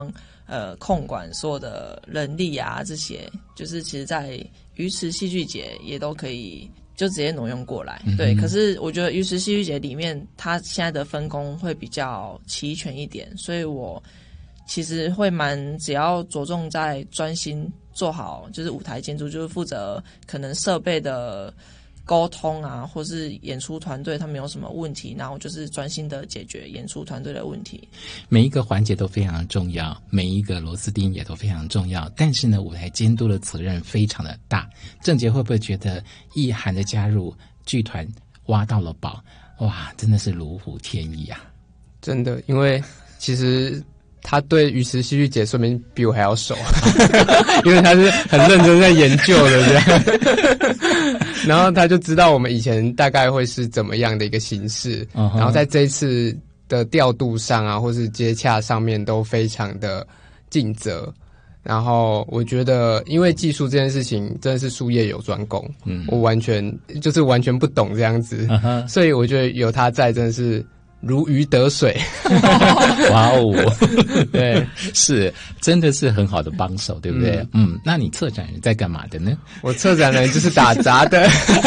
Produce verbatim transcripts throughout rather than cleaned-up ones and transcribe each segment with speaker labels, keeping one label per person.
Speaker 1: 呃控管所有的人力啊，这些就是其实在鱼池戏剧节也都可以就直接挪用过来。嗯、对，可是我觉得鱼池戏剧节里面它现在的分工会比较齐全一点，所以我其实会蛮只要着重在专心做好就是舞台建筑，就是负责可能设备的沟通啊，或是演出团队他们有什么问题，然后就是专心的解决演出团队的问题。
Speaker 2: 每一个环节都非常重要，每一个螺丝钉也都非常重要，但是呢舞台监督的责任非常的大。郑杰会不会觉得意涵的加入，剧团挖到了宝，哇真的是如虎添翼啊。
Speaker 3: 真的，因为其实他对鱼池戏剧节说明比我还要熟因为他是很认真在研究的这样然后他就知道我们以前大概会是怎么样的一个形式、uh-huh. 然后在这一次的调度上啊或是接洽上面都非常的尽责。然后我觉得因为技术这件事情真的是术业有专攻、嗯、我完全就是完全不懂这样子、uh-huh. 所以我觉得有他在真的是如鱼得水
Speaker 2: 哇哦
Speaker 3: 对，
Speaker 2: 是真的是很好的帮手对不对？ 嗯, 嗯那你策展人在干嘛的呢？
Speaker 3: 我策展人就是打杂的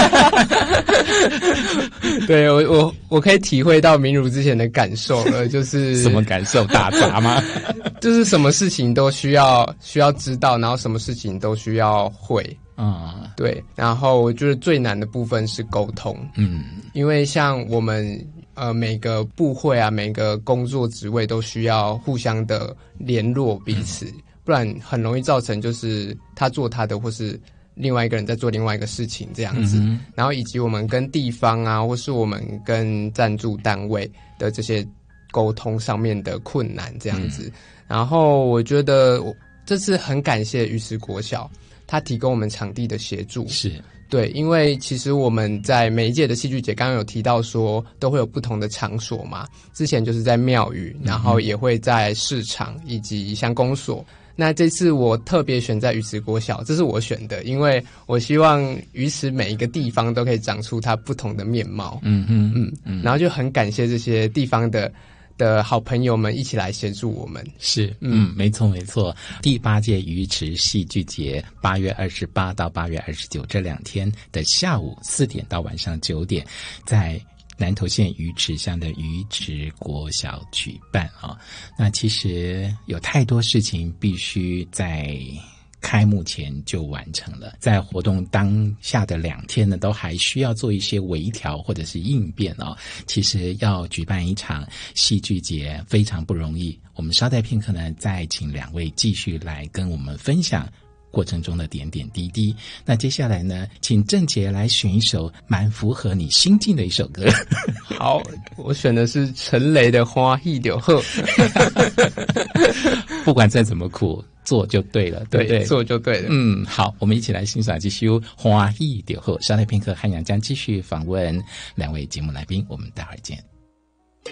Speaker 3: 对，我我我可以体会到明儒之前的感受了，就是
Speaker 2: 什么感受？打杂吗？
Speaker 3: 就是什么事情都需要需要知道，然后什么事情都需要会啊、嗯，对。然后我觉得最难的部分是沟通，嗯，因为像我们呃每个部会啊，每个工作职位都需要互相的联络彼此、嗯，不然很容易造成就是他做他的，或是另外一个人在做另外一个事情这样子、嗯、然后以及我们跟地方啊或是我们跟赞助单位的这些沟通上面的困难这样子、嗯、然后我觉得这次很感谢鱼池国小他提供我们场地的协助，
Speaker 2: 是
Speaker 3: 对，因为其实我们在每一届的戏剧节刚刚有提到说都会有不同的场所嘛，之前就是在庙宇，然后也会在市场以及像公所，那这次我特别选在鱼池国小，这是我选的，因为我希望鱼池每一个地方都可以长出它不同的面貌。嗯嗯嗯嗯，然后就很感谢这些地方的的好朋友们一起来协助我们。
Speaker 2: 是，嗯，没错没错。第八届鱼池戏剧节八月二十八到八月二十九这两天的下午四点到晚上九点，在南投县鱼池乡的鱼池国小举办啊。那其实有太多事情必须在开幕前就完成了，在活动当下的两天呢，都还需要做一些微调或者是应变哦。其实要举办一场戏剧节非常不容易，我们稍待片刻呢，再请两位继续来跟我们分享过程中的点点滴滴。那接下来呢，请郑杰来选一首蛮符合你心境的一首歌。
Speaker 3: 好，我选的是陈雷的《花戏就好》。
Speaker 2: 不管再怎么苦，做就对了，对不对？
Speaker 3: 对，做就对了。
Speaker 2: 嗯，好，我们一起来欣赏这首《花戏就好》。稍待片刻，汉阳将继续访问两位节目来宾，我们待会儿见。